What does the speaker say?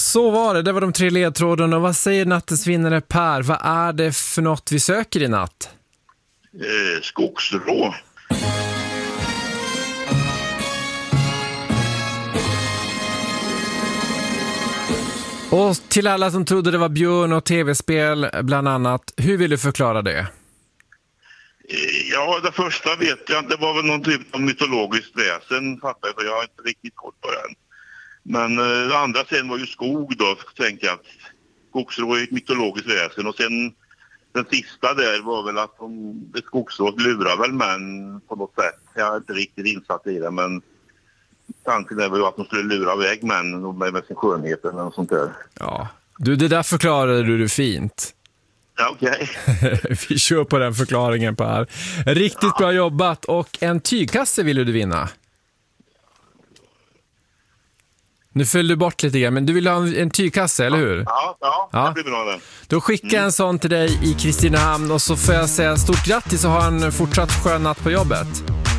Så var det var de 3 ledtrådarna. Och vad säger nattens vinnare Per? Vad är det för något vi söker i natt? Skogsrå. Och till alla som trodde det var björn och tv-spel bland annat, hur vill du förklara det? Ja, det första vet jag inte. Det var väl någon typ av mytologiskt väsen, fattar jag, för jag har inte riktigt koll på den. Men det andra sen var ju skog då, tänker jag. Skogsrå är ett mytologiskt väsen. Och sen den sista där var väl att ett skogsrå lurar väl män på något sätt. Jag är inte riktigt insatt i det, men tanken är väl att de skulle lura iväg män med sin skönhet eller något sånt där. Ja, du, det där förklarade du fint. Ja, okej. Vi kör på den förklaringen på här. Riktigt bra jobbat, och en tygkasse ville du vinna. Nu föll du bort lite grann, men du vill ha en tygkasse, eller hur? Ja, det blir bra det. Då skickar jag en sån till dig i Kristinehamn, och så får jag säga stort grattis och ha en fortsatt skön natt på jobbet.